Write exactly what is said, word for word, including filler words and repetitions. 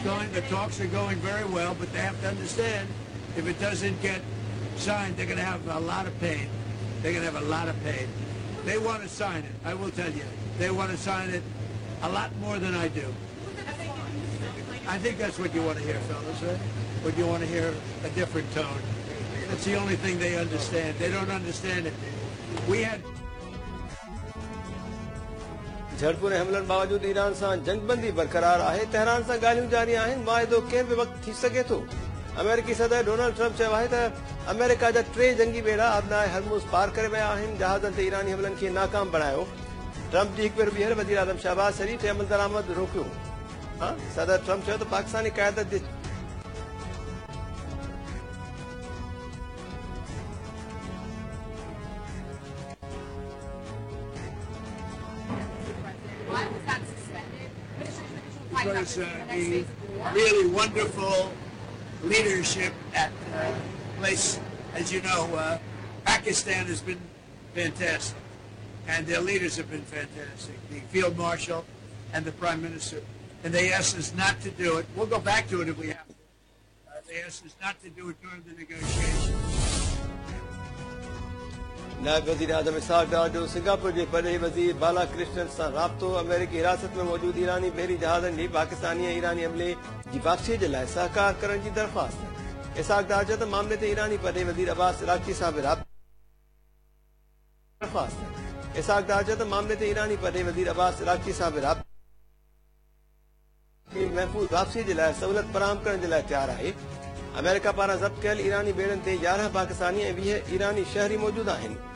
going, the talks are going very well, but they have to understand, if it doesn't get signed, they're going to have a lot of pain. They're going to have a lot of pain. They want to sign it, I will tell you. They want to sign it a lot more than I do. I think that's what you want to hear, fellas, right? What you want to hear, a different tone. That's the only thing they understand. They don't understand it. We had... झड़पुर हमलन बावजूद Iran सां जंगबंदी बरकरार आहे। Tehran सां ॻाल्हियूं जारी आहिनि। मुआहिदो कंहिं बि वक़्तु थी सघे थो। अमेरिकी सदर डोनाल्ड ट्रम्प चयो आहे त अमेरिका जा टे जंगी ॿेड़ा आबनाए हरमुज़ पार करे विया आहिनि। जहाज़नि ते ईरानी हमलनि खे नाकाम बणायो। ट्रम्प जी हिकु भेरो ॿीहर वज़ीर आज़म शहबाज शरीफ़ ऐं अमल दरामद रोकियो। हा सदर ट्रम्प चयो त पाकिस्तानी क़यादत जे Because uh, the really wonderful leadership at uh, place, as you know, uh, Pakistan has been fantastic, and their leaders have been fantastic. The Field Marshal and the Prime Minister, and they asked us not to do it. We'll go back to it if we have to. Uh, they asked us not to do it during the negotiations. नायब वज़ीर आज़म इसहाक़ डार जो Singapore जे परॾेही वज़ीर बाला कृष्णन सां राब्तो। अमेरिकी हिरासत में मौजूद ईरानी बहरी जहाज़नि जी पाकिस्तानी ऐं ईरानी हमले जी वापसीअ जे लाइ सहकार करण जी दरख़्वास्त। इसहाक़ डार चयो त मामले ते ईरानी परॾेही वज़ीर अब्बास इराक़ची सां बि राब्तो दरख़्वास्त। इसहाक़ डार चयो त मामले ते ईरानी परॾेही वज़ीर अब्बास इराक़ची सां बि राब्तो महफ़ूज़ वापसीअ जे लाइ सहूलियत फराहम करण जे लाइ तयारु आहे। अमेरिका पारां ज़ब्त कयल ईरानी ॿेड़नि ते यारहं पाकिस्तानी ऐं वीह ईरानी शहरी मौजूद आहिनि।